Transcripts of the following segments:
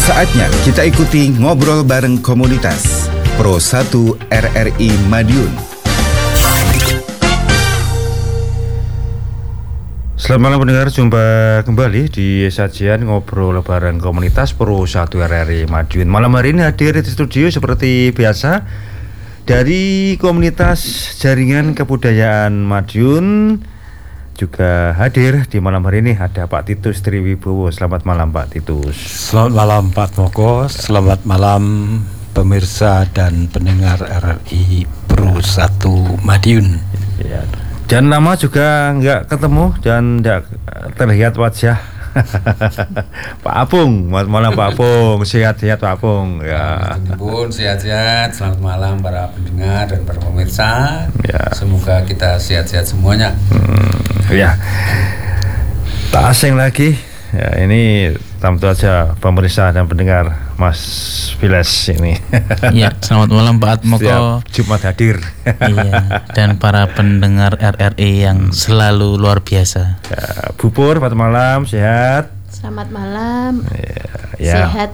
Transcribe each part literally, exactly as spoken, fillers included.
Saatnya kita ikuti ngobrol bareng komunitas Pro satu R R I Madiun. Selamat malam pendengar, jumpa kembali di sajian ngobrol bareng komunitas Pro satu R R I Madiun. Malam hari ini hadir di studio seperti biasa dari komunitas jaringan kebudayaan Madiun. Juga hadir di malam hari ini ada Pak Titus Triwibowo. Selamat malam Pak Titus. Selamat malam Pak Moko. Selamat malam pemirsa dan pendengar R R I Pro satu Madiun. Ya. Dan lama juga nggak ketemu dan nggak terlihat wajah Pak Apung. Selamat malam Pak Apung. Sehat-sehat Pak Apung. Ya. Pun sehat-sehat. Selamat malam para pendengar dan para pemirsa. Ya. Semoga kita sehat-sehat semuanya. Hmm, ya. Tak asing lagi. Ya, ini tentu saja pemirsa dan pendengar Mas Viles ini. Iya, selamat malam Pak Atmoko. Setiap Jumat hadir. Iya, dan para pendengar R R I yang selalu luar biasa. Ya, Bu Pur, selamat malam, sehat. Selamat malam. Ya, ya. Sehat.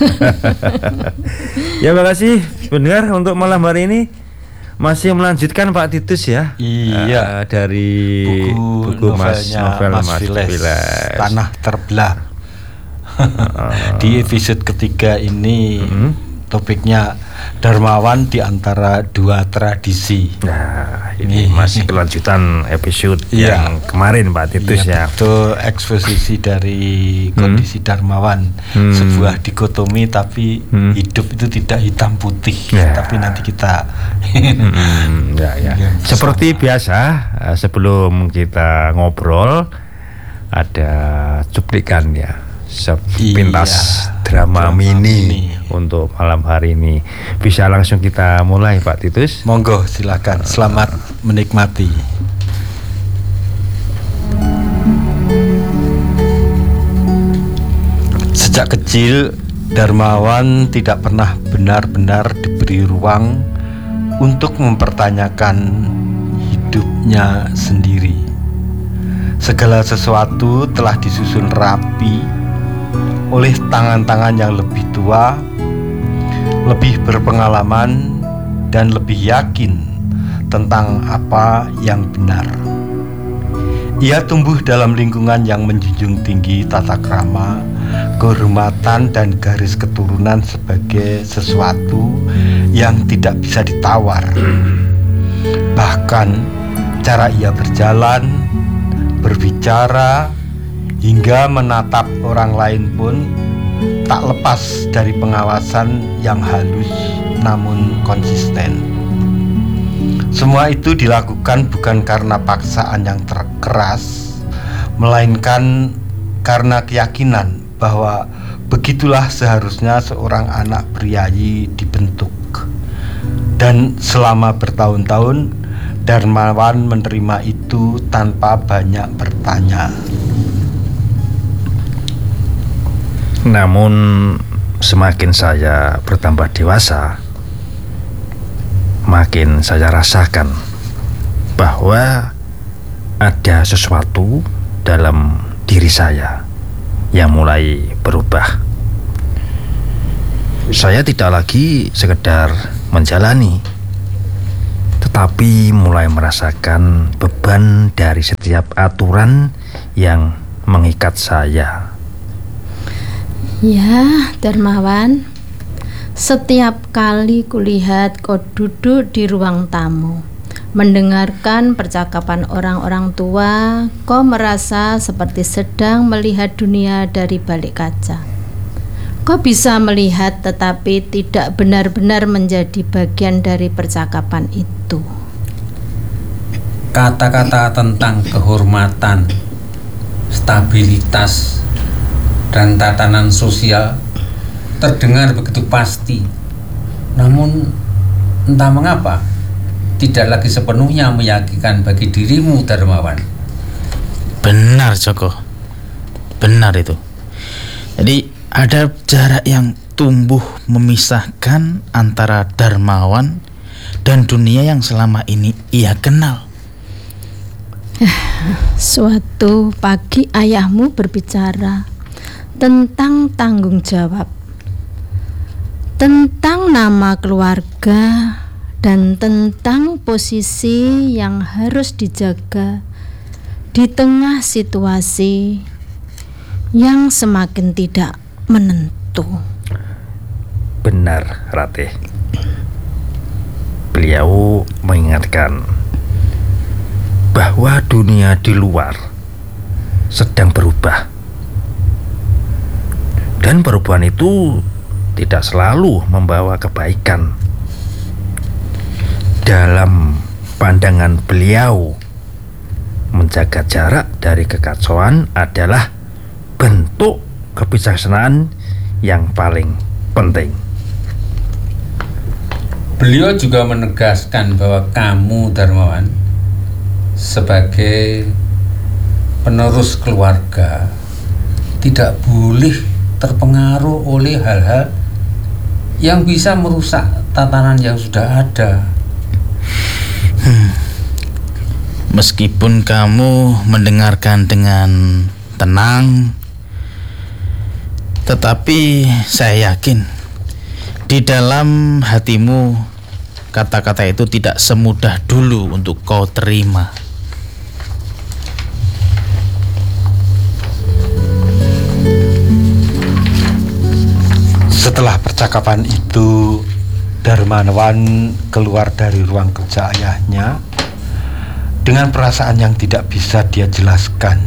Ya, makasih pendengar untuk malam hari ini. Masih melanjutkan Pak Titus ya. Iya. Uh, dari buku, buku Mas novel Mas, Mas Viles, Viles. Tanah Terbelah. uh. Di episode ketiga ini hmm. topiknya Darmawan di antara dua tradisi. Nah, ini masih kelanjutan episode iya. yang kemarin Pak Titus iya, ya. Betul, eksposisi dari kondisi hmm. Darmawan, hmm. sebuah dikotomi tapi hmm. hidup itu tidak hitam putih, ya. Tapi nanti kita hmm, ya, ya. Seperti biasa, sebelum kita ngobrol ada cuplikan ya, sepintas iya, drama, drama mini, mini untuk malam hari ini. Bisa langsung kita mulai Pak Titus. Monggo silakan. Selamat menikmati. Sejak kecil Darmawan tidak pernah benar-benar diberi ruang untuk mempertanyakan hidupnya sendiri. Segala sesuatu telah disusun rapi oleh tangan-tangan yang lebih tua, lebih berpengalaman, dan lebih yakin tentang apa yang benar. Ia tumbuh dalam lingkungan yang menjunjung tinggi tata krama, kehormatan, dan garis keturunan sebagai sesuatu yang tidak bisa ditawar. Bahkan cara ia berjalan, berbicara, hingga menatap orang lain pun tak lepas dari pengawasan yang halus namun konsisten. Semua itu dilakukan bukan karena paksaan yang terkeras, melainkan karena keyakinan bahwa begitulah seharusnya seorang anak priayi dibentuk. Dan selama bertahun-tahun Darmawan menerima itu tanpa banyak bertanya. Namun semakin saya bertambah dewasa, makin saya rasakan bahwa ada sesuatu dalam diri saya yang mulai berubah. Saya tidak lagi sekedar menjalani, tetapi mulai merasakan beban dari setiap aturan yang mengikat saya. Ya, Darmawan, setiap kali kulihat kau duduk di ruang tamu, mendengarkan percakapan orang-orang tua, kau merasa seperti sedang melihat dunia dari balik kaca. Kau bisa melihat tetapi tidak benar-benar menjadi bagian dari percakapan itu. Kata-kata tentang kehormatan, stabilitas, dan tatanan sosial terdengar begitu pasti. Namun entah mengapa tidak lagi sepenuhnya meyakinkan bagi dirimu, Darmawan. Benar Joko, benar itu. Jadi ada jarak yang tumbuh memisahkan antara Darmawan dan dunia yang selama ini ia kenal. Suatu pagi ayahmu berbicara tentang tanggung jawab, tentang nama keluarga dan tentang posisi yang harus dijaga di tengah situasi yang semakin tidak menentu. Benar, Ratih. Beliau mengingatkan bahwa dunia di luar sedang berubah, dan perubahan itu tidak selalu membawa kebaikan. Dalam pandangan beliau, menjaga jarak dari kekacauan adalah bentuk kebijaksanaan yang paling penting. Beliau juga menegaskan bahwa kamu, Darmawan, sebagai penerus keluarga, tidak boleh terpengaruh oleh hal-hal yang bisa merusak tatanan yang sudah ada. Hmm. Meskipun kamu mendengarkan dengan tenang, tetapi saya yakin di dalam hatimu kata-kata itu tidak semudah dulu untuk kau terima. Setelah percakapan itu, Darmawan keluar dari ruang kerja ayahnya dengan perasaan yang tidak bisa dia jelaskan.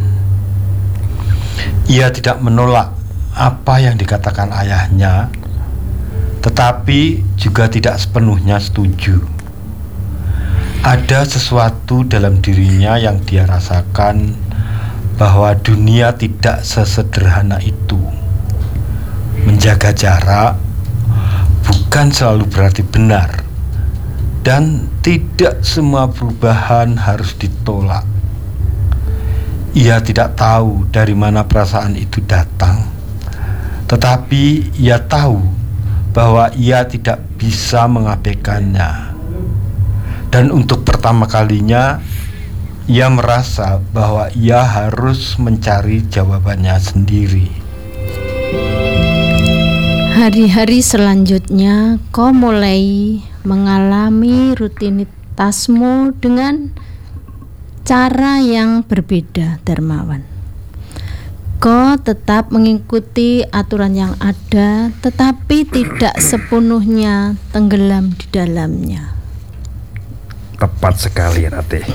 Ia tidak menolak apa yang dikatakan ayahnya, tetapi juga tidak sepenuhnya setuju. Ada sesuatu dalam dirinya yang dia rasakan bahwa dunia tidak sesederhana itu. Menjaga jarak bukan selalu berarti benar, dan tidak semua perubahan harus ditolak. Ia tidak tahu dari mana perasaan itu datang, tetapi ia tahu bahwa ia tidak bisa mengabaikannya. Dan untuk pertama kalinya, ia merasa bahwa ia harus mencari jawabannya sendiri. Hari-hari selanjutnya kau mulai mengalami rutinitasmu dengan cara yang berbeda, Darmawan. Kau tetap mengikuti aturan yang ada, tetapi tidak sepenuhnya tenggelam di dalamnya. Tepat sekali, Ratih.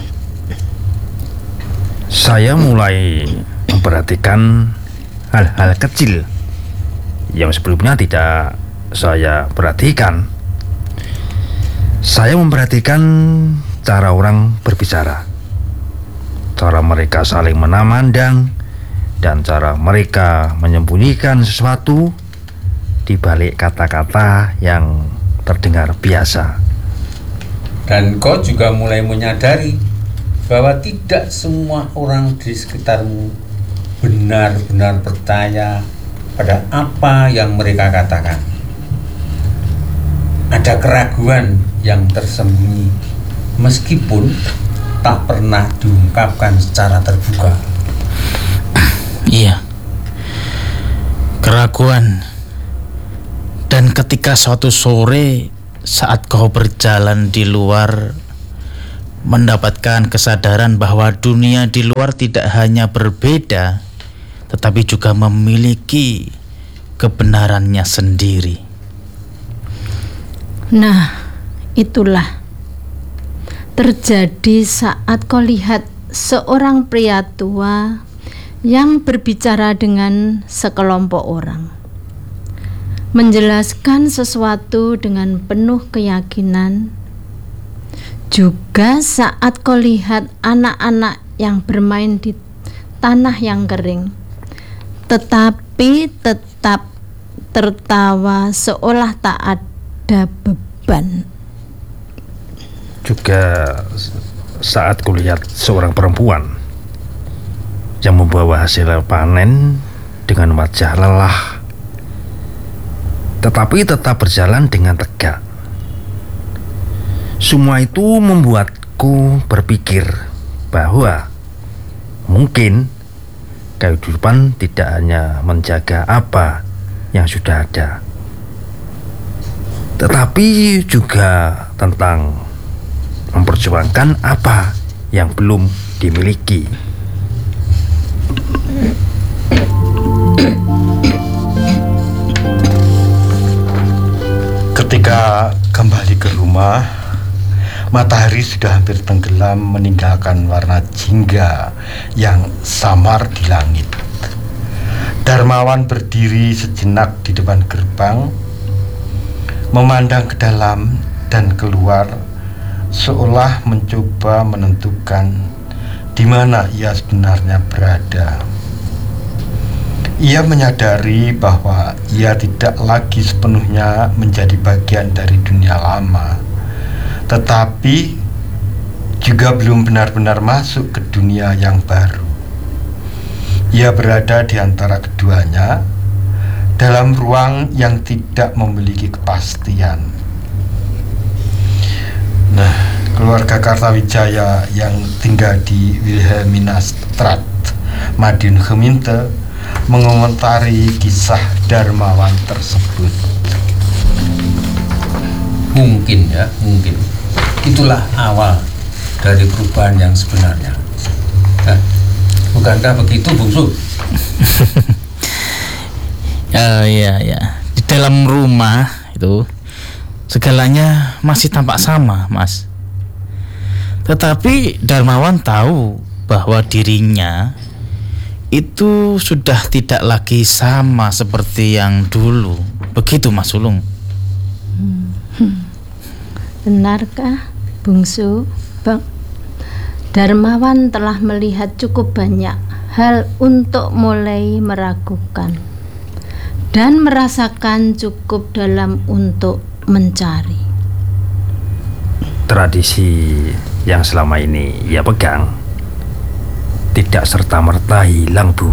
Saya mulai memperhatikan hal-hal kecil yang sebelumnya tidak saya perhatikan. Saya memperhatikan cara orang berbicara, cara mereka saling memandang, dan cara mereka menyembunyikan sesuatu di balik kata-kata yang terdengar biasa. Dan kau juga mulai menyadari bahwa tidak semua orang di sekitarmu benar-benar percaya pada apa yang mereka katakan. Ada keraguan yang tersembunyi meskipun tak pernah diungkapkan secara terbuka. Iya, keraguan. Dan ketika suatu sore saat kau berjalan di luar, mendapatkan kesadaran bahwa dunia di luar tidak hanya berbeda, tetapi juga memiliki kebenarannya sendiri. Nah, itulah terjadi saat kau lihat seorang pria tua yang berbicara dengan sekelompok orang, menjelaskan sesuatu dengan penuh keyakinan. Juga saat kau lihat anak-anak yang bermain di tanah yang kering, tetapi tetap tertawa seolah tak ada beban. Juga saat kulihat seorang perempuan yang membawa hasil panen dengan wajah lelah, tetapi tetap berjalan dengan tegak. Semua itu membuatku berpikir bahwa mungkin kehidupan tidak hanya menjaga apa yang sudah ada, tetapi juga tentang memperjuangkan apa yang belum dimiliki. Ketika kembali ke rumah, matahari sudah hampir tenggelam meninggalkan warna jingga yang samar di langit. Darmawan berdiri sejenak di depan gerbang, memandang ke dalam dan keluar, seolah mencoba menentukan di mana ia sebenarnya berada. Ia menyadari bahwa ia tidak lagi sepenuhnya menjadi bagian dari dunia lama, tetapi juga belum benar-benar masuk ke dunia yang baru. Ia berada di antara keduanya, dalam ruang yang tidak memiliki kepastian. Nah, keluarga Kartawijaya yang tinggal di Wilhelminastraat, Madiun Gemeente, mengomentari kisah Darmawan tersebut. Mungkin ya, mungkin itulah awal dari perubahan yang sebenarnya. Nah, bukankah begitu, Bungsu? Uh, ya, ya. Di dalam rumah itu segalanya masih tampak sama, Mas. Tetapi Darmawan tahu bahwa dirinya itu sudah tidak lagi sama seperti yang dulu. Begitu, Mas Sulung. Hmm. Benarkah, Bungsu? Bang Darmawan telah melihat cukup banyak hal untuk mulai meragukan dan merasakan cukup dalam untuk mencari. Tradisi yang selama ini ia pegang tidak serta-merta hilang, Bu.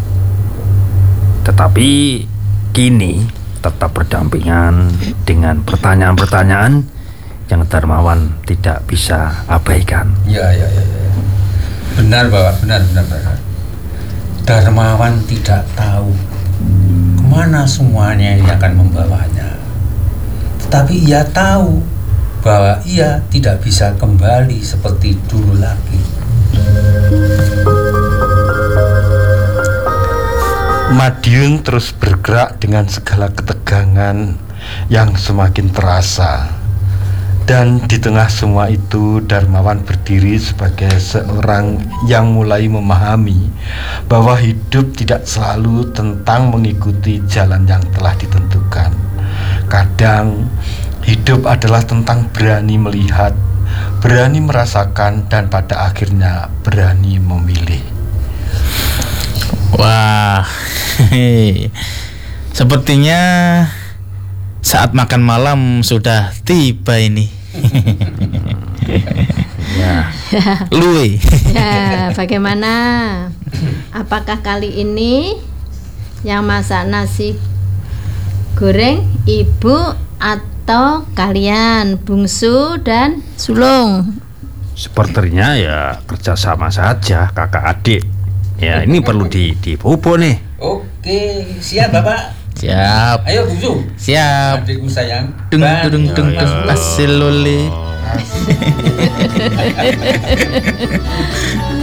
Tetapi kini tetap berdampingan dengan pertanyaan-pertanyaan yang Darmawan tidak bisa abaikan. Ya, ya, ya, ya. Benar, Bapak, benar, benar, benar. Darmawan tidak tahu kemana semuanya ini akan membawanya. Tetapi ia tahu bahwa ia tidak bisa kembali seperti dulu lagi. Madiun terus bergerak dengan segala ketegangan yang semakin terasa. Dan di tengah semua itu, Darmawan berdiri sebagai seorang yang mulai memahami bahwa hidup tidak selalu tentang mengikuti jalan yang telah ditentukan. Kadang hidup adalah tentang berani melihat, berani merasakan, dan pada akhirnya berani memilih. Wah, sepertinya saat makan malam sudah tiba ini. Ya. Lui. Ya, bagaimana? Apakah kali ini yang masak nasi goreng Ibu atau kalian, Bungsu dan Sulung? Sepertinya ya kerjasama saja, kakak adik. Ya, ini perlu di dibobo nih. Oke, siap Bapak. Siap. Ayo Bungsu. Siap. Adikku sayang. Dung dung dung dung asilole.